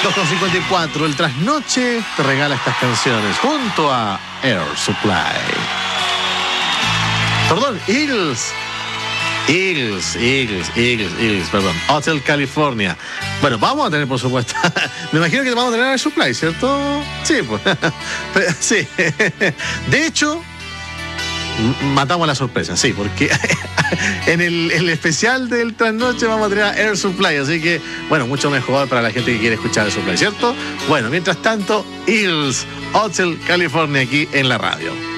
2:54, el trasnoche te regala estas canciones junto a Air Supply. Perdón, Eagles, perdón, Hotel California. Bueno, vamos a tener, por supuesto, me imagino que vamos a tener Air Supply, ¿cierto? Sí, pues, sí. De hecho, matamos la sorpresa, sí, porque en el especial del trasnoche vamos a tener a Air Supply, así que, bueno, mucho mejor para la gente que quiere escuchar Air Supply, ¿cierto? Bueno, mientras tanto, Eagles, Hotel California aquí en la radio.